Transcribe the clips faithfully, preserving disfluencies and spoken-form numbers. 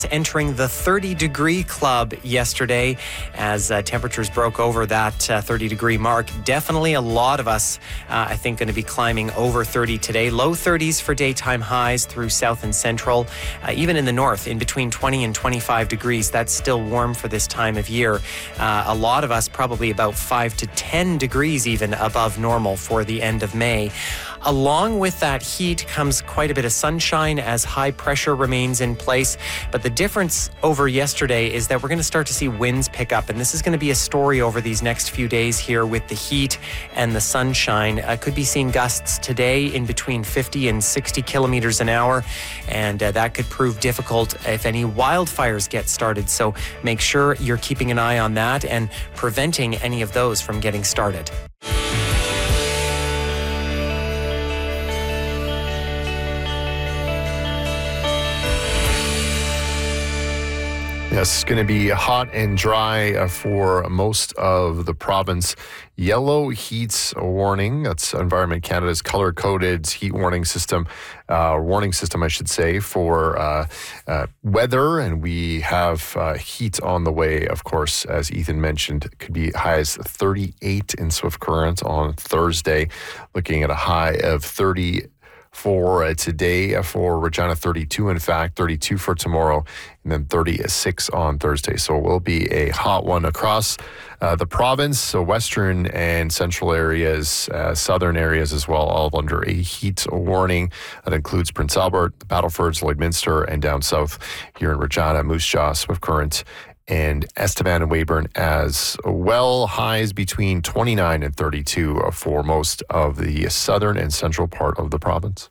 entering the thirty degree club yesterday as uh, temperatures broke over that uh, thirty degree mark. Definitely a lot of us, uh, I think, going to be climbing over thirty today. Low thirties for daytime highs through south and central. Uh, even in the north, in between twenty and twenty-five degrees. That's still warm for this time of year. Uh, a lot of us probably about five to ten degrees even above normal for the end of May. Along with that heat comes quite a bit of sunshine as high pressure remains in place. But the difference over yesterday is that we're going to start to see winds pick up. And this is going to be a story over these next few days here with the heat and the sunshine. Uh, could be seeing gusts today in between fifty and sixty kilometers an hour. And uh, that could prove difficult if any wildfires get started. So make sure you're keeping an eye on that and preventing any of those from getting started. Yes, it's going to be hot and dry uh, for most of the province. Yellow heat warning, that's Environment Canada's color-coded heat warning system, uh, warning system, I should say, for uh, uh, weather. And we have uh, heat on the way, of course, as Ethan mentioned. It could be high as thirty-eight in Swift Current on Thursday, looking at a high of thirty for uh, today, uh, for Regina, thirty-two, in fact, thirty-two for tomorrow, and then thirty-six on Thursday. So it will be a hot one across uh, the province, so western and central areas, uh, southern areas as well, all under a heat warning. That includes Prince Albert, the Battlefords, Lloydminster, and down south here in Regina, Moose Jaw, Swift Current, and Estevan and Weyburn as well. Highs between twenty-nine and thirty-two for most of the southern and central part of the province.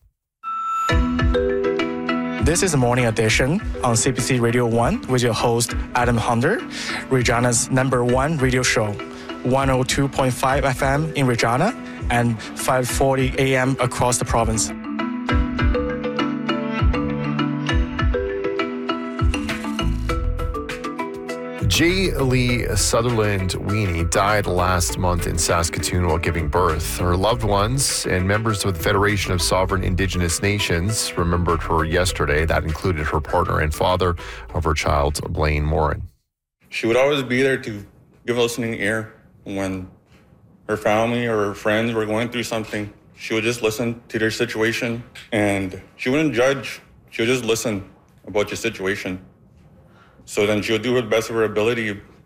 This is the Morning Edition on C B C Radio one with your host, Adam Hunter, Regina's number one radio show, one oh two point five F M in Regina and five forty A M across the province. J. Lee Sutherland Weenie died last month in Saskatoon while giving birth. Her loved ones and members of the Federation of Sovereign Indigenous Nations remembered her yesterday. That included her partner and father of her child, Blaine Morin. She would always be there to give a listening ear when her family or her friends were going through something. She would just listen to their situation, and she wouldn't judge. She would just listen about your situation. So then she would do her best of her ability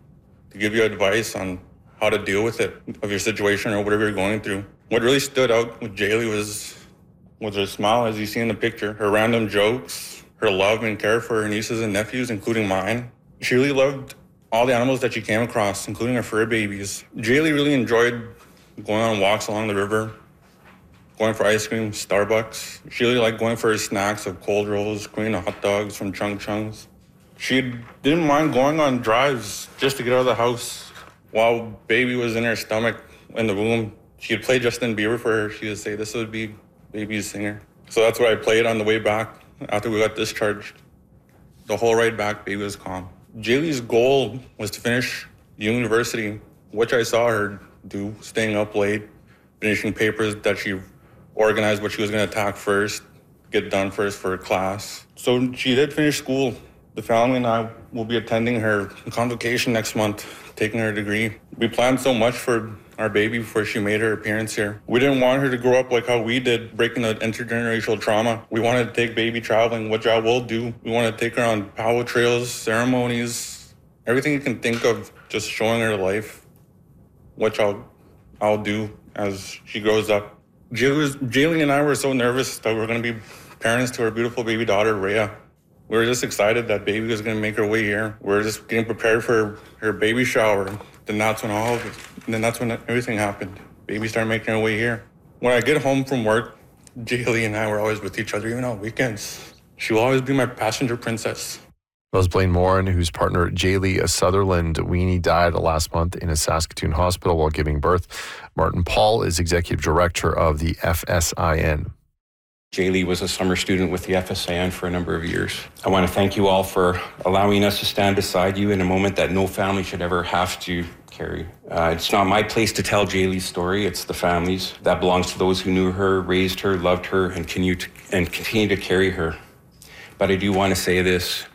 to give you advice on how to deal with it, of your situation or whatever you're going through. What really stood out with Jaylee was, was her smile, as you see in the picture, her random jokes, her love and care for her nieces and nephews, including mine. She really loved all the animals that she came across, including her fur babies. Jaylee really enjoyed going on walks along the river, going for ice cream, Starbucks. She really liked going for her snacks of cold rolls, Korean hot dogs from Chung Chung's. She didn't mind going on drives just to get out of the house. While baby was in her stomach, in the womb, she'd play Justin Bieber for her. She would say, "This would be baby's singer." So that's what I played on the way back after we got discharged. The whole ride back, baby was calm. Jaylee's goal was to finish university, which I saw her do, staying up late, finishing papers that she organized what she was going to attack first, get done first for her class. So she did finish school. The family and I will be attending her convocation next month, taking her degree. We planned so much for our baby before she made her appearance here. We didn't want her to grow up like how we did, breaking the intergenerational trauma. We wanted to take baby traveling, which I will do. We want to take her on powwow trails, ceremonies, everything you can think of, just showing her life, which I'll, I'll do as she grows up. Jaylee and I were so nervous that we were going to be parents to our beautiful baby daughter, Rhea. We were just excited that baby was going to make her way here. We were just getting prepared for her baby shower. Then that's when all of it, then that's when everything happened. Baby started making her way here. When I get home from work, Jaylee and I were always with each other, even on weekends. She will always be my passenger princess. That was Blaine Morin, whose partner Jaylee Sutherland Weenie died last month in a Saskatoon hospital while giving birth. Martin Paul is executive director of the F S I N. Jaylee was a summer student with the F S I N for a number of years. I want to thank you all for allowing us to stand beside you in a moment that no family should ever have to carry. Uh, it's not my place to tell Jaylee's story, it's the family's. That belongs to those who knew her, raised her, loved her, and continue to, and continue to carry her. But I do want to say this.